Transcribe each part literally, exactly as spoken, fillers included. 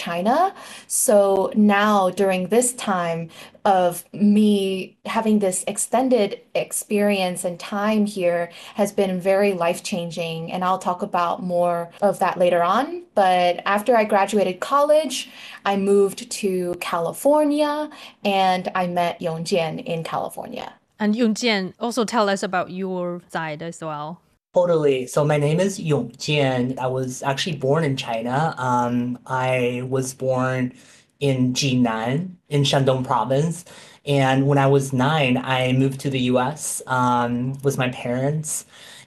China. So now during this time of me having this extended experience and time here has been very life-changing. And I'll talk about more of that later on. But after I graduated college, I moved to California and I met Yongjian in California. And Yunjian, also tell us about your side as well. Totally. So my name is Yong Jian. I was actually born in China. Um, I was born in Jinan in Shandong province. And when I was nine, I moved to the U S um, with my parents.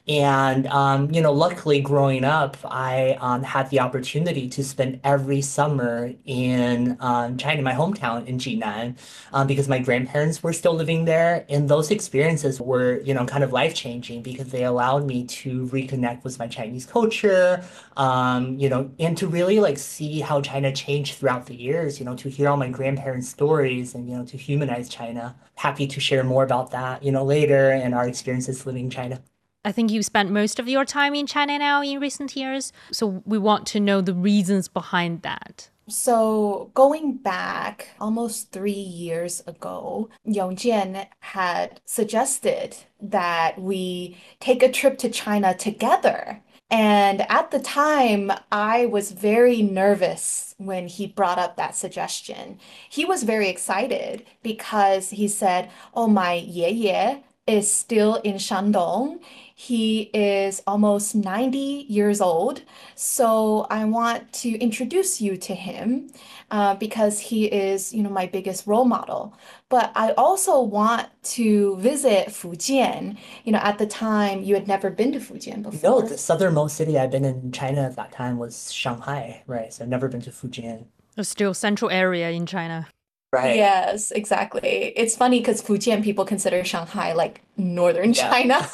And um, you know, luckily growing up, I um, had the opportunity to spend every summer in um, China, my hometown in Jinan, um, because my grandparents were still living there. And those experiences were, you know, kind of life-changing because they allowed me to reconnect with my Chinese culture, um, you know, and to really like see how China changed throughout the years, you know, to hear all my grandparents' stories and, you know, to humanize China. Happy to share more about that, you know, later and our experiences living in China. I think you spent most of your time in China now in recent years. So we want to know the reasons behind that. So going back almost three years ago, Yongjian had suggested that we take a trip to China together. And at the time, I was very nervous when he brought up that suggestion. He was very excited because he said, "Oh, my 爷爷 is still in Shandong. He is almost ninety years old. So I want to introduce you to him uh, because he is, you know, my biggest role model. But I also want to visit Fujian. You know, at the time, you had never been to Fujian No, before. the southernmost city I've been in China at that time was Shanghai, right? So I've never been to Fujian. It's still central area in China. Right. Yes, exactly. It's funny because Fujian people consider Shanghai like northern Yeah. China.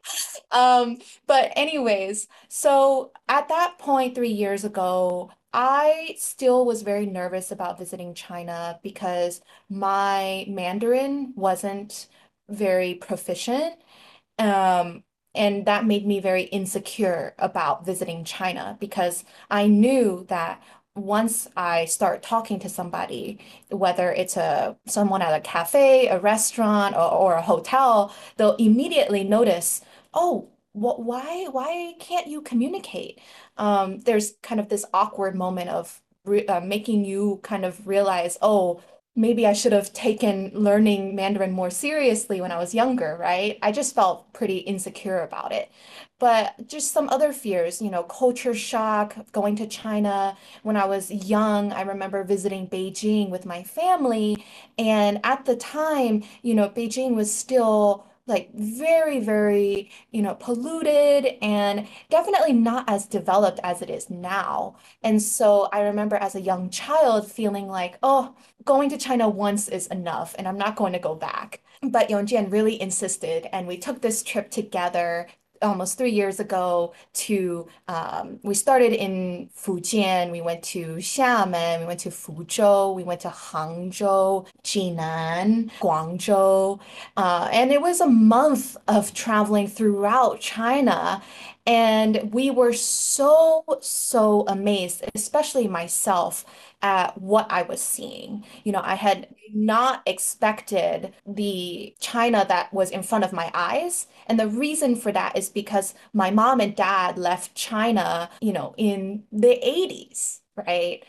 Um, but anyways, so at that point, three years ago, I still was very nervous about visiting China because my Mandarin wasn't very proficient. Um, and that made me very insecure about visiting China because I knew that once I start talking to somebody, whether it's a someone at a cafe, a restaurant, or, or a hotel, they'll immediately notice, oh, what, why, why can't you communicate? Um, there's kind of this awkward moment of re uh, making you kind of realize, oh, maybe I should have taken learning Mandarin more seriously when I was younger, right? I just felt pretty insecure about it. But just some other fears, you know, culture shock, going to China. When I was young, I remember visiting Beijing with my family. And at the time, you know, Beijing was still like very, very, you know, polluted and definitely not as developed as it is now. And so I remember as a young child feeling like, oh, going to China once is enough, and I'm not going to go back. But Yongjian really insisted, and we took this trip together almost three years ago to, um, we started in Fujian, we went to Xiamen, we went to Fuzhou, we went to Hangzhou, Jinan, Guangzhou, uh, and it was a month of traveling throughout China. And we were so, so amazed, especially myself, at what I was seeing. You know, I had not expected the China that was in front of my eyes. And the reason for that is because my mom and dad left China, you know, in the eighties, right?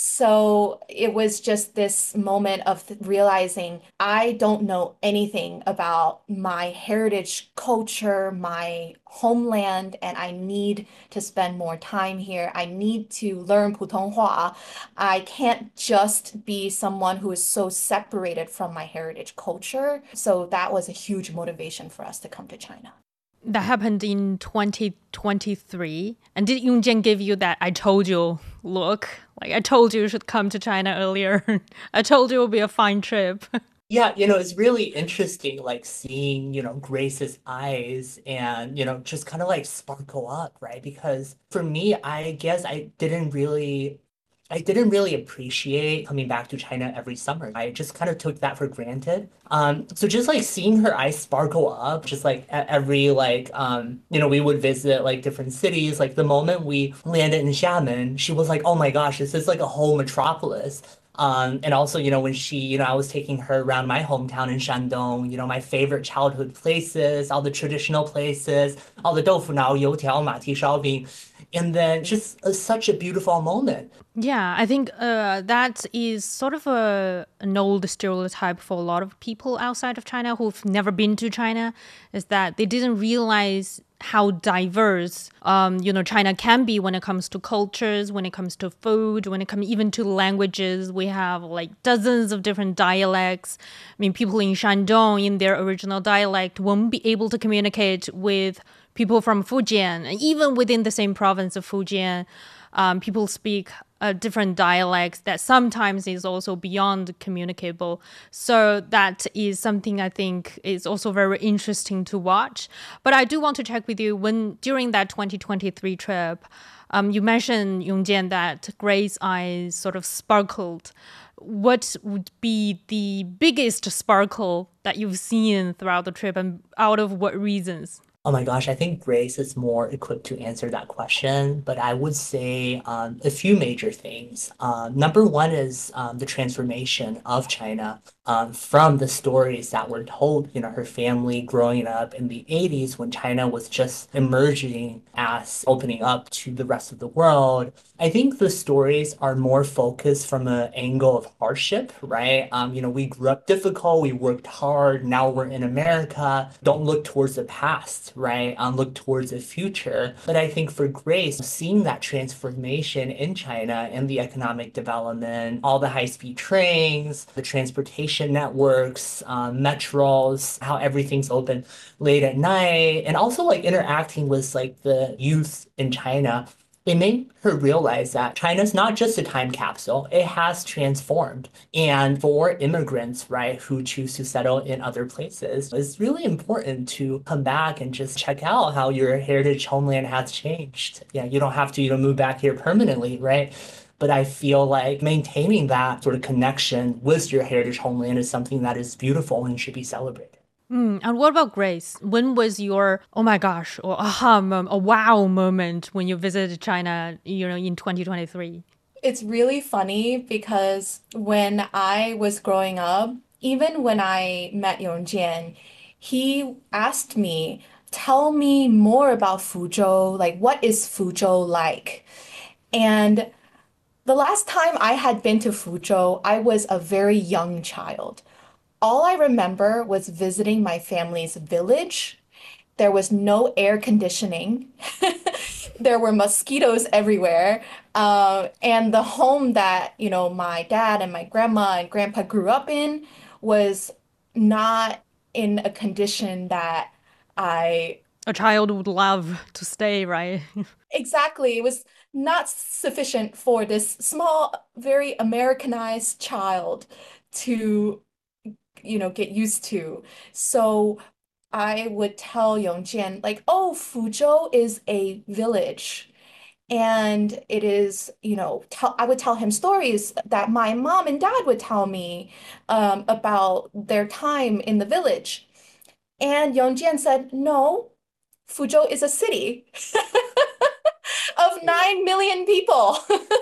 So it was just this moment of realizing I don't know anything about my heritage culture, my homeland, and I need to spend more time here. I need to learn Putonghua. I can't just be someone who is so separated from my heritage culture. So that was a huge motivation for us to come to China. That happened in twenty twenty-three. And did Yunjian give you that I told you look? Like, I told you you should come to China earlier. I told you it would be a fine trip. Yeah, you know, it's really interesting, like seeing, you know, Grace's eyes and, you know, just kind of like sparkle up, right? Because for me, I guess I didn't really I didn't really appreciate coming back to China every summer. I just kind of took that for granted. Um, so just like seeing her eyes sparkle up, just like at every like um, you know, we would visit like different cities. Like the moment we landed in Xiamen, she was like, "Oh my gosh, this is like a whole metropolis." Um, and also, you know, when she, you know, I was taking her around my hometown in Shandong, you know, my favorite childhood places, all the traditional places, all the doufu nao, youtiao, ma ti shaobing, and then just uh, such a beautiful moment. Yeah, I think uh, that is sort of a an old stereotype for a lot of people outside of China who've never been to China, is that they didn't realize how diverse um, you know China can be when it comes to cultures, when it comes to food, when it comes even to languages. We have like dozens of different dialects. I mean, people in Shandong in their original dialect won't be able to communicate with people from Fujian, even within the same province of Fujian. Um, people speak uh, different dialects that sometimes is also beyond communicable. So that is something I think is also very interesting to watch. But I do want to check with you when during that twenty twenty-three trip, um, you mentioned Yongjian that Gray's eyes sort of sparkled. What would be the biggest sparkle that you've seen throughout the trip, and out of what reasons? Oh my gosh, I think Grace is more equipped to answer that question, but I would say um, a few major things. Um, number one is um, the transformation of China um, from the stories that were told, you know, her family growing up in the eighties when China was just emerging as opening up to the rest of the world. I think the stories are more focused from an angle of hardship, right? Um, you know, we grew up difficult, we worked hard, now we're in America. Don't look towards the past, right? Um, look towards the future. But I think for Grace, seeing that transformation in China and the economic development, all the high-speed trains, the transportation networks, um, metros, how everything's open late at night, and also like interacting with like the youth in China, it made her realize that China's not just a time capsule, it has transformed. And for immigrants, right, who choose to settle in other places, it's really important to come back and just check out how your heritage homeland has changed. Yeah, you don't have to, you know, move back here permanently, right? But I feel like maintaining that sort of connection with your heritage homeland is something that is beautiful and should be celebrated. Mm, and what about Grace? When was your oh my gosh or aha moment, a wow moment when you visited China, you know, in twenty twenty-three? It's really funny because when I was growing up, even when I met Yongjian, he asked me, tell me more about Fuzhou. Like, what is Fuzhou like? And the last time I had been to Fuzhou, I was a very young child. All I remember was visiting my family's village. There was no air conditioning. There were mosquitoes everywhere. Uh, and the home that, you know, my dad and my grandma and grandpa grew up in was not in a condition that I A child would love to stay, right? exactly, it was not sufficient for this small, very Americanized child to, you know, get used to. So I would tell Yongjian, like, oh, Fuzhou is a village. And it is, you know, tell, I would tell him stories that my mom and dad would tell me um, about their time in the village. And Yongjian said, no, Fuzhou is a city of nine million people.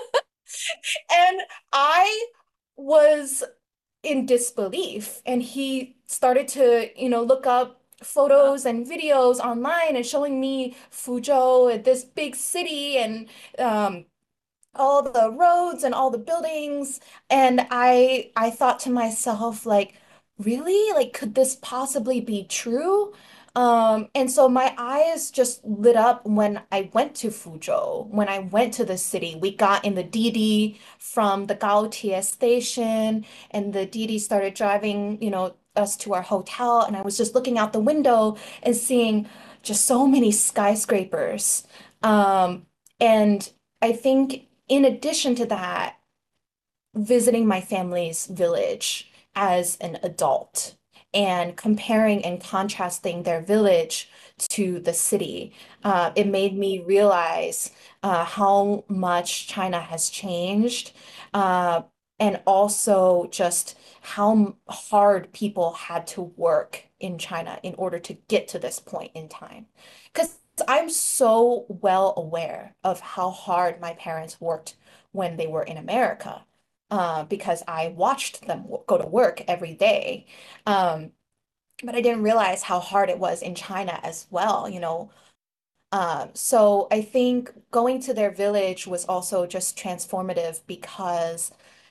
And I was in disbelief. And he started to, you know, look up photos and videos online and showing me Fuzhou, this big city, and um, all the roads and all the buildings. And I I thought to myself, like, really? Like, could this possibly be true? Um, and so my eyes just lit up when I went to Fuzhou, when I went to the city. We got in the Didi from the Gaotie station, and the Didi started driving, you know, us to our hotel. And I was just looking out the window and seeing just so many skyscrapers. Um, and I think in addition to that, visiting my family's village as an adult and comparing and contrasting their village to the city. Uh, it made me realize uh, how much China has changed, uh, and also just how m- hard people had to work in China in order to get to this point in time. Because I'm so well aware of how hard my parents worked when they were in America, uh, because I watched them w go to work every day. Um, but I didn't realize how hard it was in China as well, you know. Um, so I think going to their village was also just transformative because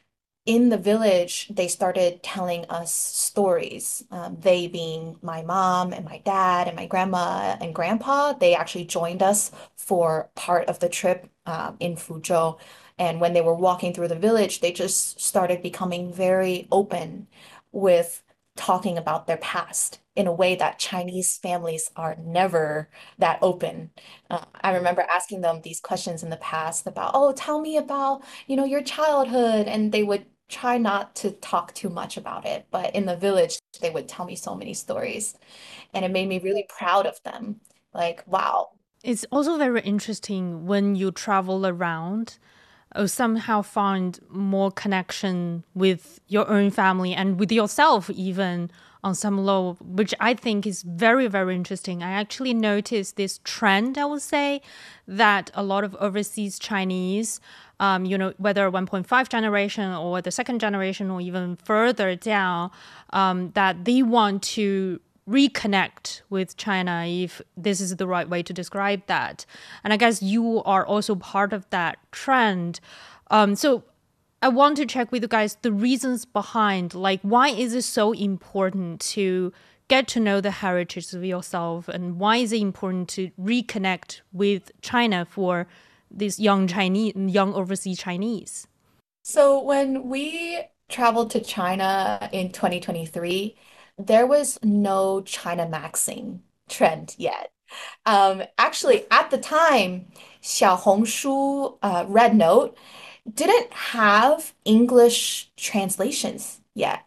in the village, they started telling us stories. Um, they being my mom and my dad and my grandma and grandpa, they actually joined us for part of the trip um, in Fuzhou. And when they were walking through the village, they just started becoming very open with talking about their past in a way that Chinese families are never that open. Uh, I remember asking them these questions in the past about, oh, tell me about you know, your childhood, and they would try not to talk too much about it. But in the village, they would tell me so many stories, and it made me really proud of them. Like, wow. It's also very interesting when you travel around or somehow find more connection with your own family and with yourself, even on some level, which I think is very, very interesting. I actually noticed this trend, I would say, that a lot of overseas Chinese, um, you know, whether one point five generation or the second generation or even further down, um, that they want to reconnect with China, if this is the right way to describe that. And I guess you are also part of that trend. Um, so I want to check with you guys the reasons behind, like, why is it so important to get to know the heritage of yourself, and why is it important to reconnect with China for these young Chinese, young overseas Chinese? So when we traveled to China in twenty twenty-three, there was no China Maxing trend yet. Um, actually, at the time, Xiaohongshu, uh, Red Note didn't have English translations yet.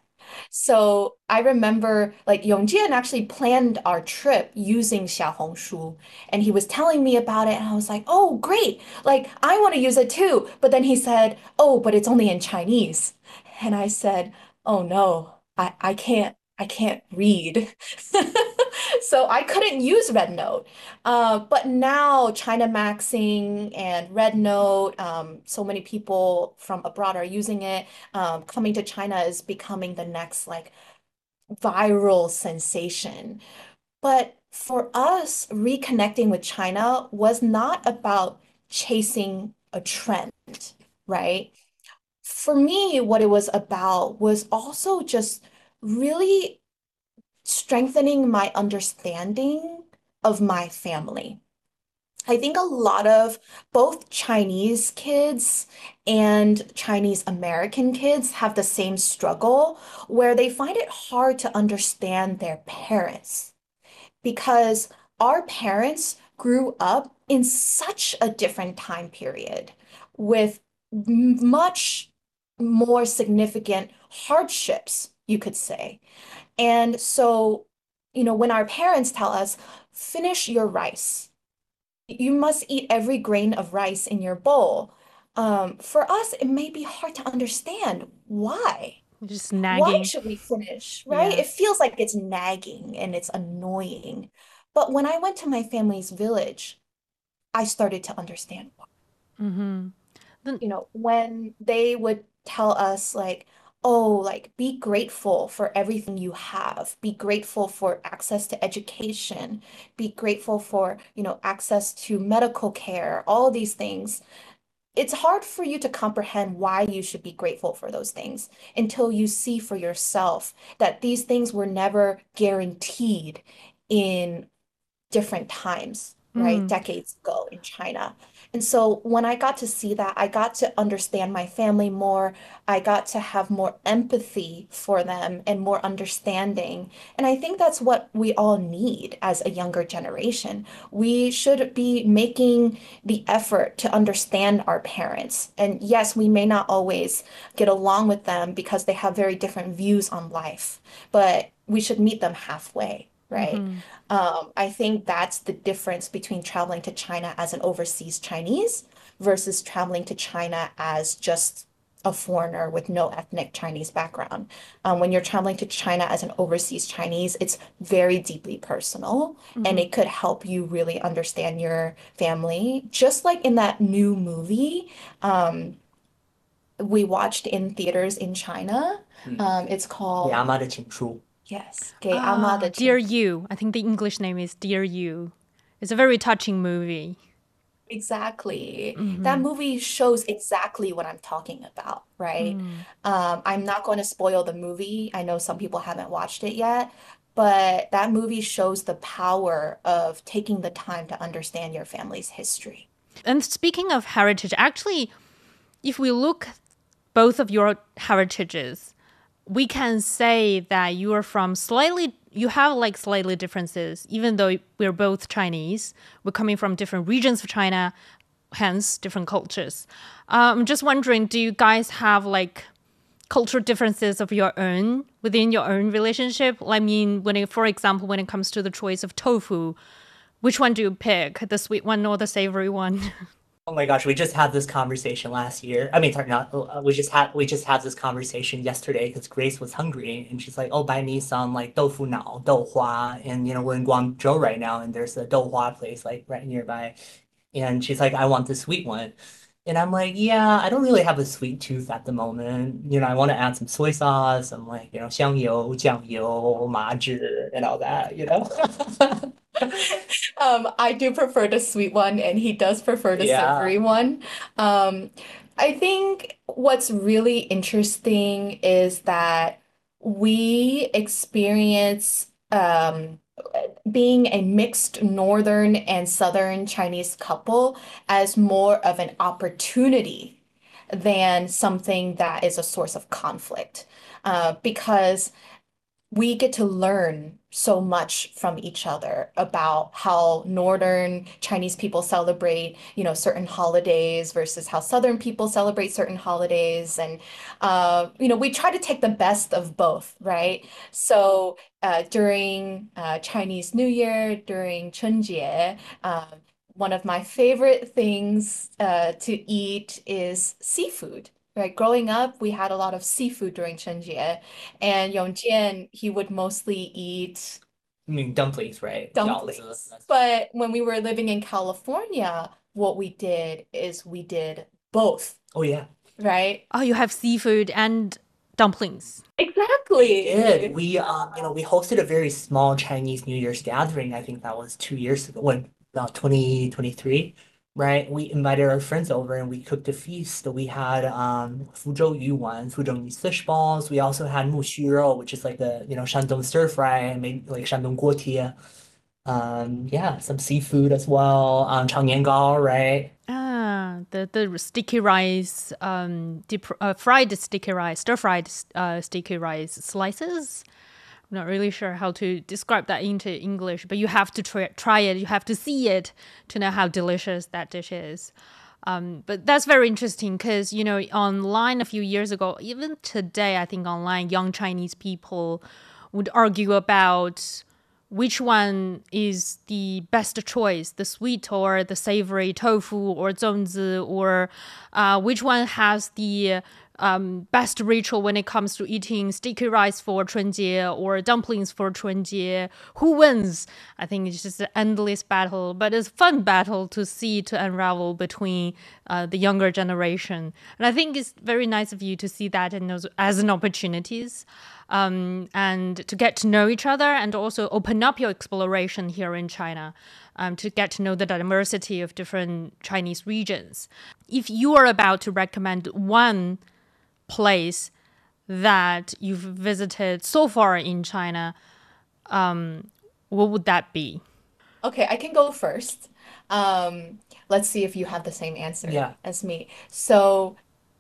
So I remember like Yongjian actually planned our trip using Xiaohongshu, and he was telling me about it, and I was like, "Oh, great. Like I want to use it too." But then he said, "Oh, but it's only in Chinese." And I said, "Oh no. I I can't I can't read." So I couldn't use RedNote. Uh, but now China Maxing and RedNote, um, so many people from abroad are using it. Um, coming to China is becoming the next like viral sensation. But for us, reconnecting with China was not about chasing a trend, right? For me, what it was about was also just really strengthening my understanding of my family. I think a lot of both Chinese kids and Chinese American kids have the same struggle where they find it hard to understand their parents because our parents grew up in such a different time period with much more significant hardships, you could say. And so, you know, when our parents tell us, finish your rice, you must eat every grain of rice in your bowl. Um, for us, it may be hard to understand why. Just Why nagging. should we finish, right? Yeah. It feels like it's nagging and it's annoying. But when I went to my family's village, I started to understand why. Mm-hmm. Then, You know, when they would tell us like, oh, like be grateful for everything you have. Be grateful for access to education. Be grateful for, you know, access to medical care, all these things. It's hard for you to comprehend why you should be grateful for those things until you see for yourself that these things were never guaranteed in different times, right? mm, Decades ago in China. And so when I got to see that, I got to understand my family more. I got to have more empathy for them and more understanding. And I think that's what we all need as a younger generation. We should be making the effort to understand our parents. And yes, we may not always get along with them because they have very different views on life. But we should meet them halfway, right? Mm-hmm. Um, I think that's the difference between traveling to China as an overseas Chinese versus traveling to China as just a foreigner with no ethnic Chinese background. Um, when you're traveling to China as an overseas Chinese, it's very deeply personal and Mm-hmm. it could help you really understand your family. Just like in that new movie, um, we watched in theaters in China. Mm. Um, it's called, 给阿妈的情书. yes, 给阿妈的 Ah, Dear 情书. You. I think the English name is Dear You. It's a very touching movie. Exactly. That Mm-hmm. movie shows exactly what I'm talking about, right? Mm. Um, I'm not going to spoil the movie. I know some people haven't watched it yet, but that movie shows the power of taking the time to understand your family's history. And speaking of heritage, actually, if we look both of your heritages, we can say that you are from slightly, you have like slightly differences, even though we're both Chinese. We're coming from different regions of China, hence different cultures. Um, I'm just wondering, do you guys have like cultural differences of your own within your own relationship? I mean, when it, for example, when it comes to the choice of tofu, which one do you pick, the sweet one or the savory one? Oh my gosh, we just had this conversation last year. I mean, sorry, not uh, we just had we just had this conversation yesterday because Grace was hungry and she's like, "Oh, buy me some like tofu nao, douhua." And you know, we're in Guangzhou right now, and there's a douhua place like right nearby. And she's like, "I want the sweet one." And I'm like, "Yeah, I don't really have a sweet tooth at the moment. You know, I want to add some soy sauce, some like you know, 香油, 酱油, 麻汁, and all that. You know." Um, I do prefer the sweet one, and he does prefer the Yeah. savory one. Um, I think what's really interesting is that we experience um, being a mixed Northern and Southern Chinese couple as more of an opportunity than something that is a source of conflict. Uh, because we get to learn so much from each other about how Northern Chinese people celebrate, you know, certain holidays versus how Southern people celebrate certain holidays. And, uh, you know, we try to take the best of both, right? So uh, during uh, Chinese New Year, during Chunjie, uh, one of my favorite things uh, to eat is seafood. Right, growing up, we had a lot of seafood during Chunjie, and Yongjian, he would mostly eat I mean, dumplings, right? 饺子, dumplings. that's But when we were living in California, what we did is we did both, Oh yeah. right? Oh, you have seafood and dumplings. We did. Exactly. We um, you know, we hosted a very small Chinese New Year's gathering. I think that was two years ago, when about twenty twenty-three, right? We invited our friends over and we cooked a feast. We had um Fuzhou Yuan, Fuzhou fish balls. We also had mu xu rou, which is like the, you know, Shandong stir fry, and maybe like Shandong guotie. Um, yeah, some seafood as well. Um, 炒年糕, right? Ah, the the sticky rice, um, deep, uh, fried sticky rice, stir fried uh, sticky rice slices. I'm not really sure how to describe that into English, but you have to try, try it. You have to see it to know how delicious that dish is. Um, but that's very interesting because, you know, online a few years ago, even today, I think online, young Chinese people would argue about which one is the best choice, the sweet or the savory tofu or zongzi, or uh, which one has the um, best ritual when it comes to eating sticky rice for Chunjie or dumplings for Chunjie. Who wins? I think it's just an endless battle, but it's a fun battle to see to unravel between uh, the younger generation. And I think it's very nice of you to see that and as, as an opportunities. Um, and to get to know each other and also open up your exploration here in China, um, to get to know the diversity of different Chinese regions. If you are about to recommend one place that you've visited so far in China, um, what would that be? Okay, I can go first. Um, let's see if you have the same answer Yeah. as me. So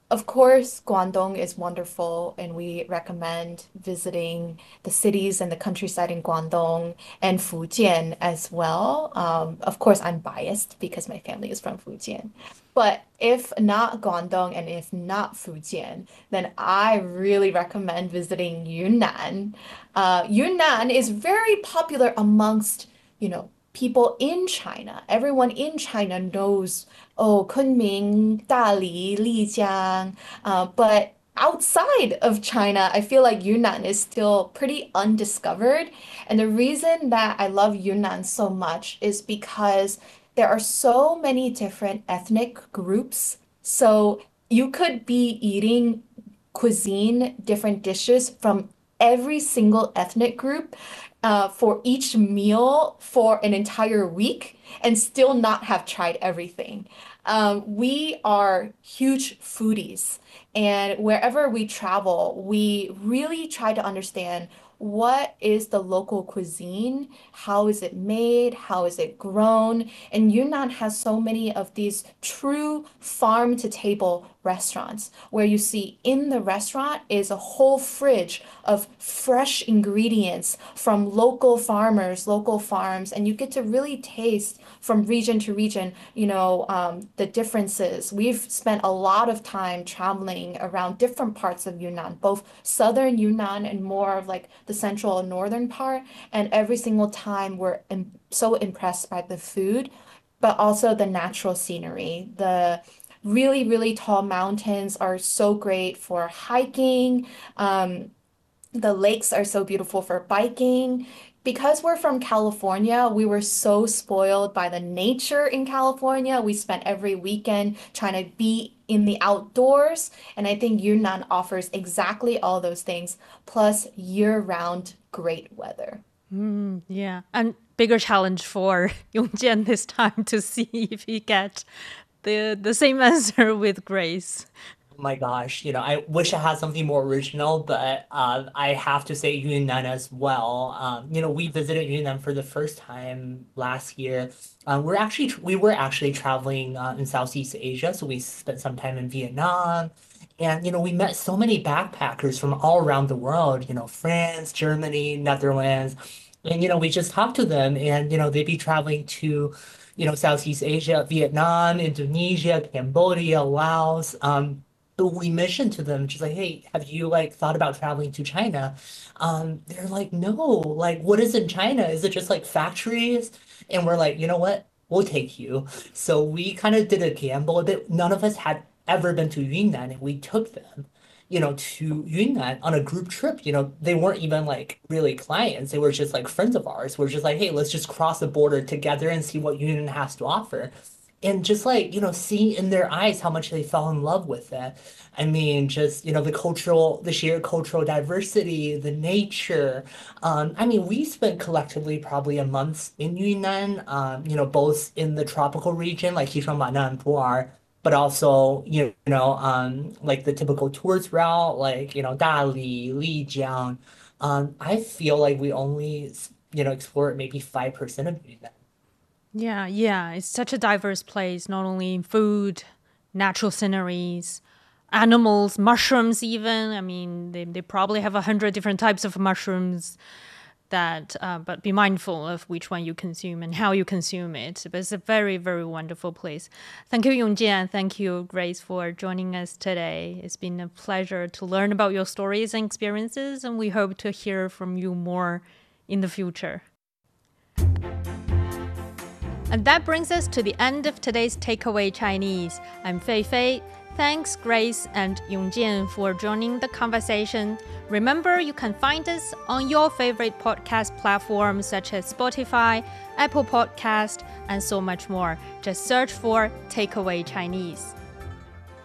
Of course, Guangdong is wonderful, and we recommend visiting the cities and the countryside in Guangdong and Fujian as well. Um, of course, I'm biased because my family is from Fujian. But if not Guangdong and if not Fujian, then I really recommend visiting Yunnan. Uh, Yunnan is very popular amongst, you know, people in China. Everyone in China knows, oh, Kunming, Dali, Lijiang. Uh, but outside of China, I feel like Yunnan is still pretty undiscovered. And the reason that I love Yunnan so much is because there are so many different ethnic groups. So you could be eating cuisine, different dishes from every single ethnic group uh, for each meal for an entire week and still not have tried everything. Um, we are huge foodies, and wherever we travel, we really try to understand what is the local cuisine, how is it made, how is it grown, and Yunnan has so many of these true farm to table restaurants where you see in the restaurant is a whole fridge of fresh ingredients from local farmers, local farms, and you get to really taste from region to region, you know, um, the differences. We've spent a lot of time traveling around different parts of Yunnan, both southern Yunnan and more of like the central and northern part. And every single time we're im so impressed by the food, but also the natural scenery. The really, really tall mountains are so great for hiking. Um, the lakes are so beautiful for biking. Because we're from California, we were so spoiled by the nature in California. We spent every weekend trying to be in the outdoors. And I think Yunnan offers exactly all those things, plus year-round great weather. Mm, yeah, and bigger challenge for Yongjian this time to see if he get the the same answer with Grace. Oh my gosh, you know, I wish I had something more original, but uh, I have to say Yunnan as well. Um, you know, we visited Yunnan for the first time last year. Um, we're actually we were actually traveling uh, in Southeast Asia, so we spent some time in Vietnam, and you know, we met so many backpackers from all around the world. You know, France, Germany, Netherlands, and you know, we just talked to them, and you know, they'd be traveling to, you know, Southeast Asia, Vietnam, Indonesia, Cambodia, Laos. Um, but we mentioned to them, just like, hey, have you like thought about traveling to China? Um, they're like, no, like, what is in China? Is it just like factories? And we're like, you know what? We'll take you. So we kind of did a gamble a bit. None of us had ever been to Yunnan, and we took them, you know, to Yunnan on a group trip. You know, they weren't even like really clients. They were just like friends of ours. We're just like, hey, let's just cross the border together and see what Yunnan has to offer. And just like, you know, seeing in their eyes how much they fell in love with it. I mean, just, you know, the cultural, the sheer cultural diversity, the nature. Um, I mean, we spent collectively probably a month in Yunnan, um, you know, both in the tropical region, like Xishuangbanna and Pu'er, but also, you know, um, like the typical tourist route, like, you know, Dali, Lijiang. Um, I feel like we only, you know, explored maybe five percent of Yunnan. Yeah, yeah, it's such a diverse place, not only in food, natural sceneries, animals, mushrooms even. I mean, they, they probably have a hundred different types of mushrooms that, uh, but be mindful of which one you consume and how you consume it. But it's a very, very wonderful place. Thank you, Yongjian. Thank you, Grace, for joining us today. It's been a pleasure to learn about your stories and experiences, and we hope to hear from you more in the future. And that brings us to the end of today's Takeaway Chinese. I'm Fei Fei. Thanks, Grace and Yongjian, for joining the conversation. Remember, you can find us on your favorite podcast platforms such as Spotify, Apple Podcast, and so much more. Just search for Takeaway Chinese.